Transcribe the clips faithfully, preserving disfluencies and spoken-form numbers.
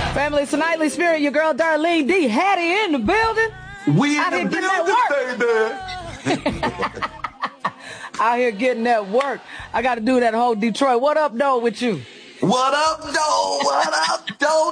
Family, it's a Nightly Spirit. Your girl Darlene D. Hattie in the building. We in Out the here building, baby. Out here getting that work. I got to do that whole Detroit. What up, though, with you? What up, though? What up, though,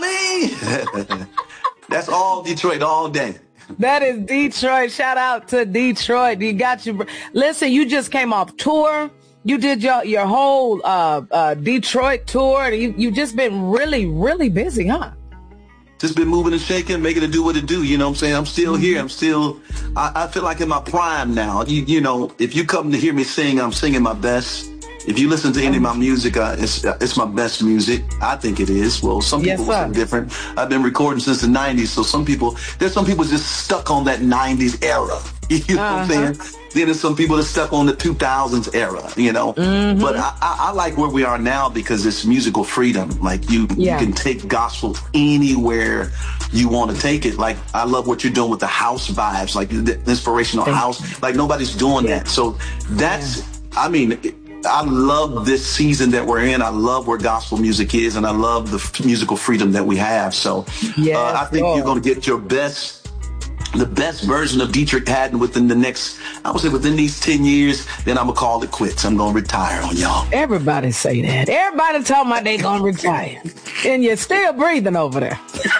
Darlene? That's all Detroit all day. That is Detroit. Shout out to Detroit. You got you. Listen, you just came off tour. You did your your whole uh, uh, Detroit tour. You you just been really really busy, huh? Just been moving and shaking, making it do what it do. You know what I'm saying? I'm still here. I'm still. I, I feel like in my prime now. You you know, if you come to hear me sing, I'm singing my best. If you listen to any of my music, uh, it's it's my best music. I think it is. Well, some people yes, are different. I've been recording since the nineties, so some people, there's some people just stuck on that nineties era. You know uh-huh. what I'm saying? Then there's some people that stuck on the two thousands era, you know. Mm-hmm. But I, I, I like where we are now because it's musical freedom. Like you, yeah. you can take gospel anywhere you want to take it. Like I love what you're doing with the house vibes, like the inspirational Thank house. You. Like nobody's doing yeah. that. So that's, yeah. I mean, it, I love this season that we're in. I love where gospel music is, and I love the f- musical freedom that we have. So yes, uh, I think Lord. you're going to get your best. The best version of Deitrick Haddon within the next, I would say within these ten years, then I'm going to call it quits. I'm going to retire on y'all. Everybody say that. Everybody talking about they going to retire. And you're still breathing over there.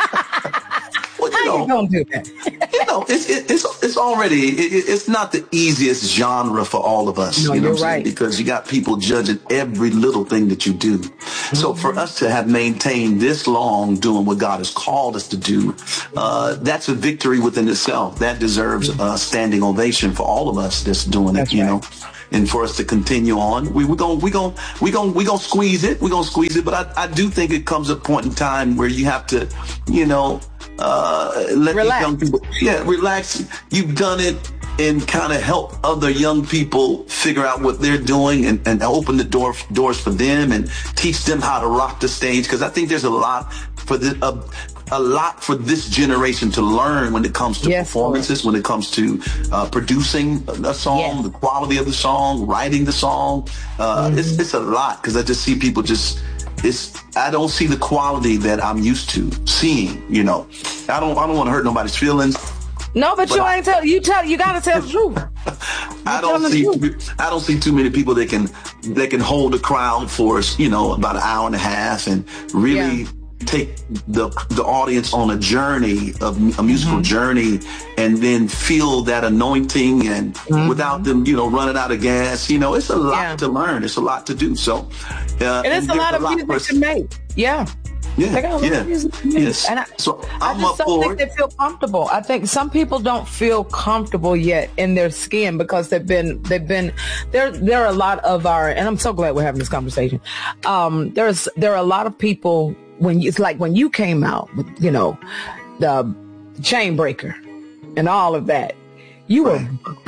Well, you How know, you going to do that? you know, it's, it, it's, it's already, it, it's not the easiest genre for all of us. No, you know you're what I'm right. saying? Because you got people judging every little thing that you do. Mm-hmm. So for us to have maintained this long doing what God has called us to do, uh, that's a victory within itself. That deserves a standing ovation for all of us that's doing that's it, you right. know. And for us to continue on, we we gonna we gonna we gonna we gonna squeeze it. We gonna squeeze it. But I, I do think it comes a point in time where you have to, you know, uh, let relax. these young people, yeah, relax. You've done it, and kind of help other young people figure out what they're doing, and, and open the door doors for them, and teach them how to rock the stage. Because I think there's a lot for the. Uh, a lot for this generation to learn when it comes to yes, performances, Lord. when it comes to uh, producing a song, yes. the quality of the song, writing the song. Uh, mm-hmm. it's, it's a lot, because I just see people just, it's, I don't see the quality that I'm used to seeing, you know. I don't, I don't want to hurt nobody's feelings. No, but, but you I, ain't tell, you tell, you got to tell the truth. I don't see, I don't see too many people that can, that can hold a crowd for, you know, about an hour and a half and really yeah. take the the audience on a journey, of a musical mm-hmm. journey, and then feel that anointing, and mm-hmm. without them, you know, running out of gas. You know, it's a lot yeah. to learn. It's a lot to do. So uh, it is a lot of music for, to make. Yeah. Yeah, yeah, yes. And I, so I I'm just up don't for think they feel comfortable. I think some people don't feel comfortable yet in their skin because they've been, they've been, there, there are a lot of our, and I'm so glad we're having this conversation. Um, there's, there are a lot of people when you, it's like when you came out with, you know, the Chain Breaker and all of that, you were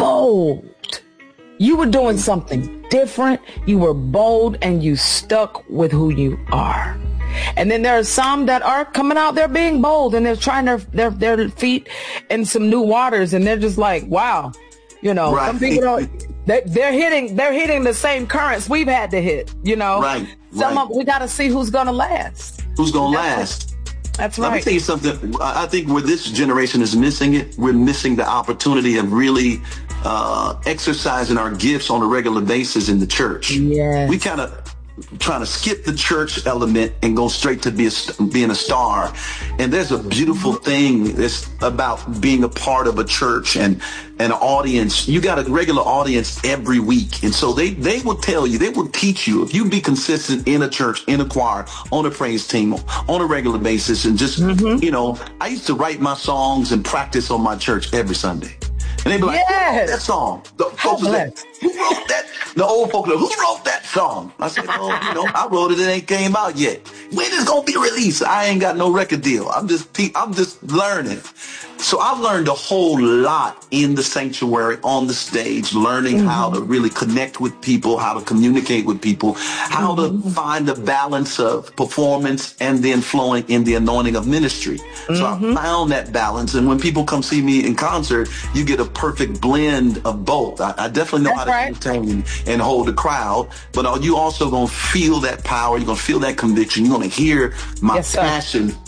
bold. You were doing something different. You were bold, and you stuck with who you are. And then there are some that are coming out, they're being bold, and they're trying their, their, their feet in some new waters, and they're just like, wow, you know, right. some people don't, they, they're hitting, they're hitting the same currents we've had to hit, you know, right. Some right. of, we got to see who's going to last. Who's going to last? That's right. Let me tell you something. I think where this generation is missing it, we're missing the opportunity of really uh, exercising our gifts on a regular basis in the church. Yes. We kind of trying to skip the church element and go straight to be a, being a star. And there's a beautiful thing that's about being a part of a church and an audience. You got a regular audience every week. And so they, they will tell you, they will teach you, if you be consistent in a church, in a choir, on a praise team, on a regular basis, and just, mm-hmm. you know, I used to write my songs and practice on my church every Sunday. And they'd be like, yes. Who wrote that song? The folks would say, who wrote that? The old folks who wrote that song? I said, oh, you know, I wrote it. It ain't came out yet. When is it gonna be released? I ain't got no record deal. I'm just, I'm just learning. So I've learned a whole lot in the sanctuary, on the stage, learning mm-hmm. how to really connect with people, how to communicate with people, how mm-hmm. to find the balance of performance and then flowing in the anointing of ministry. Mm-hmm. So I found that balance. And when people come see me in concert, you get a perfect blend of both. I, I definitely know That's how to right. entertain and hold the crowd, but you also going to feel that power. You're going to feel that conviction. You're going to hear my yes, passion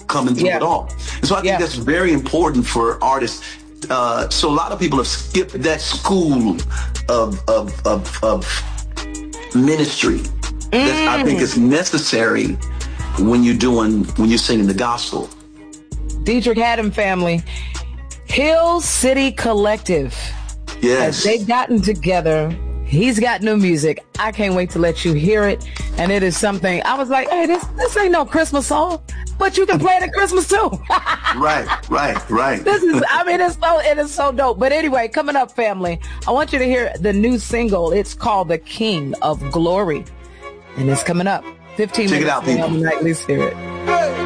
coming through Yeah. it all. And so I think Yeah. that's very important for artists. Uh, so a lot of people have skipped that school of of of, of ministry that I think is necessary when you're doing when you're singing the gospel. Deitrick Haddon family, Hill City Collective. Yes, As they've gotten together. He's got new music. I can't wait to let you hear it. And it is something I was like, hey, this this ain't no Christmas song, but you can play it at Christmas too. right, right, right. This is, I mean, it's so, it is so dope. But anyway, coming up, family, I want you to hear the new single. It's called The King of Glory. And it's coming up. fifteen Check it minutes out, people. from now, at least hear it.